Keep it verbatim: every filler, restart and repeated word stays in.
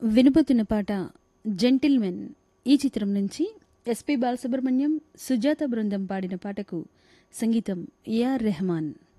వినబోతున్న పాట జెంటిల్మెన్ ఈ చిత్రం నుంచి ఎస్పి బాలసుబ్రహ్మణ్యం సుజాత బృందం పాడిన పాటకు సంగీతం ఏఆర్ రెహమాన్.